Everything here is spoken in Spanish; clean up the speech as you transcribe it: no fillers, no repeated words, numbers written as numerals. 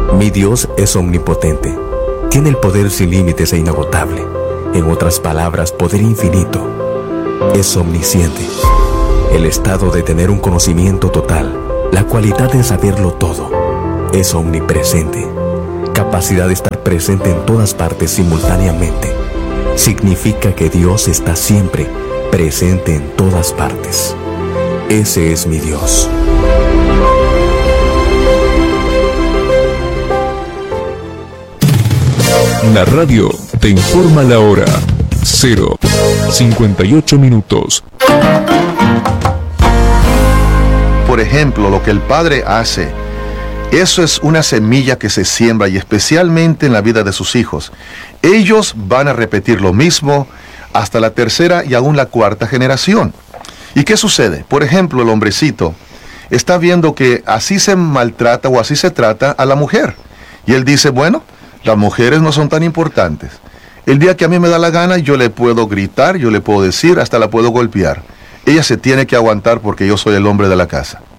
Mi Dios es omnipotente. Tiene el poder sin límites e inagotable. En otras palabras, poder infinito. Es omnisciente. El estado de tener un conocimiento total. La cualidad de saberlo todo. Es omnipresente. Capacidad de estar presente en todas partes simultáneamente. Significa que Dios está siempre presente en todas partes. Ese es mi Dios. La radio te informa la hora. 0:58 minutos. Por ejemplo, lo que el Padre hace, eso es una semilla que se siembra, y especialmente en la vida de sus hijos. Ellos van a repetir lo mismo hasta la tercera y aún la cuarta generación. ¿Y qué sucede? Por ejemplo, el hombrecito está viendo que así se maltrata o así se trata a la mujer. Y él dice, bueno, las mujeres no son tan importantes. El día que a mí me da la gana, yo le puedo gritar, yo le puedo decir, hasta la puedo golpear. Ella se tiene que aguantar porque yo soy el hombre de la casa.